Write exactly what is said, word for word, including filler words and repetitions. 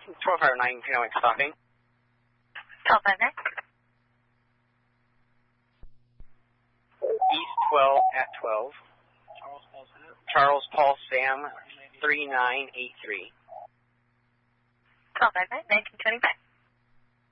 twelve five nine, Panoic stopping. twelve five nine. East twelve at twelve. Charles Paul Sam. Charles Paul Sam, three nine eight three. twelve five nine, nineteen twenty-five.